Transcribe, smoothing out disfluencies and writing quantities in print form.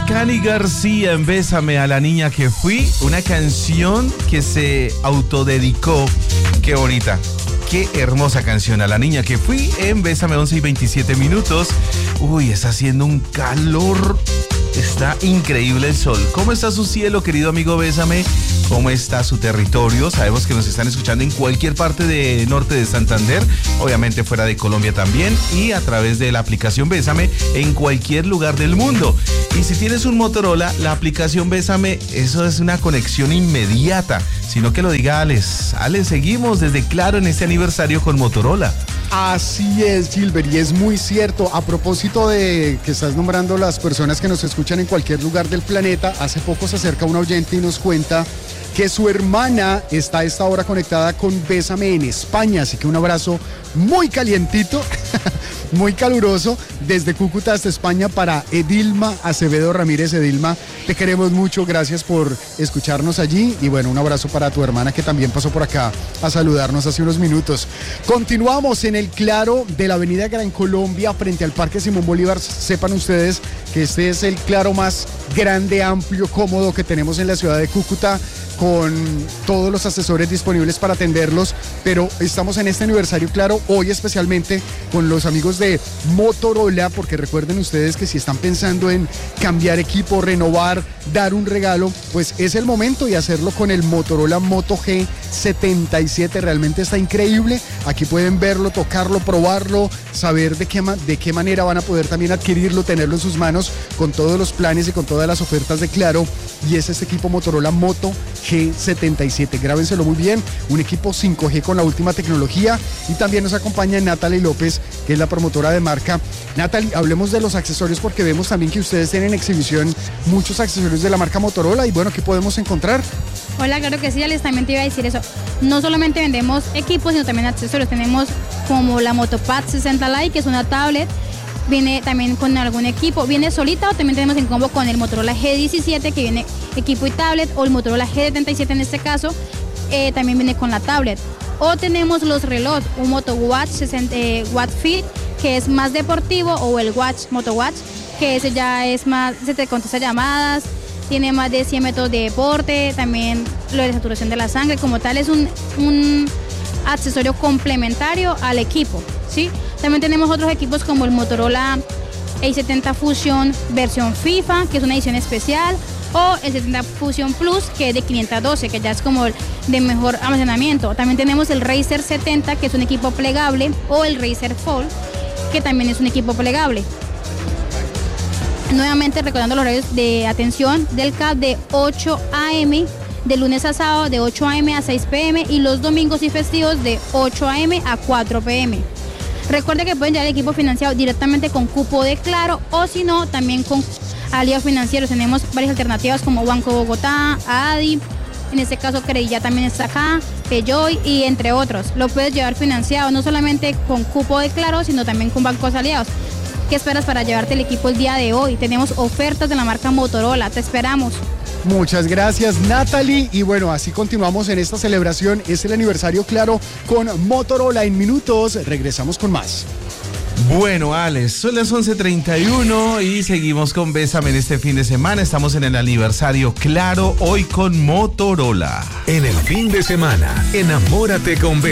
Cani García en Bésame a la niña que fui, una canción que se autodedicó. Qué bonita, qué hermosa canción, a la niña que fui en Bésame, 11:27. Uy, está haciendo un calor, está increíble el sol. ¿Cómo está su cielo, querido amigo Bésame? ¿Cómo está su territorio? Sabemos que nos están escuchando en cualquier parte de norte de Santander, obviamente fuera de Colombia también, y a través de la aplicación Bésame en cualquier lugar del mundo. Y si tienes un Motorola, la aplicación Bésame, eso es una conexión inmediata, sino que lo diga Alex. Alex, seguimos desde Claro en este aniversario con Motorola. Así es, Gilbert, y es muy cierto. A propósito de que estás nombrando las personas que nos escuchan en cualquier lugar del planeta, hace poco se acerca un oyente y nos cuenta que su hermana está a esta hora conectada con Bésame en España, así que un abrazo muy calientito, muy caluroso, desde Cúcuta hasta España para Edilma Acevedo Ramírez. Edilma, te queremos mucho, gracias por escucharnos allí, y bueno, un abrazo para tu hermana que también pasó por acá a saludarnos hace unos minutos. Continuamos en el Claro de la avenida Gran Colombia frente al Parque Simón Bolívar. Sepan ustedes que este es el Claro más grande, amplio, cómodo que tenemos en la ciudad de Cúcuta, con todos los asesores disponibles para atenderlos, pero estamos en este aniversario Claro, hoy especialmente con los amigos de Motorola, porque recuerden ustedes que si están pensando en cambiar equipo, renovar, dar un regalo, pues es el momento, y hacerlo con el Motorola Moto G77, realmente está increíble. Aquí pueden verlo, tocarlo, probarlo, saber de qué manera van a poder también adquirirlo, tenerlo en sus manos con todos los planes y con todas las ofertas de Claro, y es este equipo Motorola Moto G77, grábenselo muy bien, un equipo 5G con la última tecnología. Y también nos acompaña Natalie López, que es la promotora de marca. Natalie, hablemos de los accesorios, porque vemos también que ustedes tienen en exhibición muchos accesorios de la marca Motorola, y bueno, ¿qué podemos encontrar? Hola, claro que sí, Alex, también te iba a decir eso. No solamente vendemos equipos, sino también accesorios. Tenemos como la Motopad 60 Lite, que es una tablet, viene también con algún equipo, viene solita, o también tenemos en combo con el Motorola G17, que viene equipo y tablet, o el Motorola G77 en este caso, también viene con la tablet. O tenemos los relojes, un Moto Watch 60 Watt Fit, que es más deportivo, o el Watch, Moto Watch, que ese ya es más, se te contesta llamadas, tiene más de 100 métodos de deporte, también lo de saturación de la sangre, como tal es un accesorio complementario al equipo, ¿sí? También tenemos otros equipos como el Motorola A70 Fusion versión FIFA, que es una edición especial, o el 70 Fusion Plus, que es de 512, que ya es como de mejor almacenamiento. También tenemos el Razer 70, que es un equipo plegable, o el Razer Fold, que también es un equipo plegable. Nuevamente recordando los horarios de atención del CAP, de 8 a.m., de lunes a sábado de 8 a.m. a 6 p.m. y los domingos y festivos de 8 a.m. a 4 p.m. Recuerde que pueden llevar el equipo financiado directamente con cupo de Claro, o si no, también con aliados financieros. Tenemos varias alternativas como Banco Bogotá, ADI, en este caso Credilla también está acá, Peyoy, y entre otros. Lo puedes llevar financiado no solamente con cupo de Claro, sino también con bancos aliados. ¿Qué esperas para llevarte el equipo el día de hoy? Tenemos ofertas de la marca Motorola, te esperamos. Muchas gracias, Natalie, y bueno, así continuamos en esta celebración. Es el aniversario Claro con Motorola. En minutos regresamos con más. Bueno, Alex, son las 11:31 y seguimos con Bésame en este fin de semana. Estamos en el aniversario Claro, hoy con Motorola. En el fin de semana, enamórate con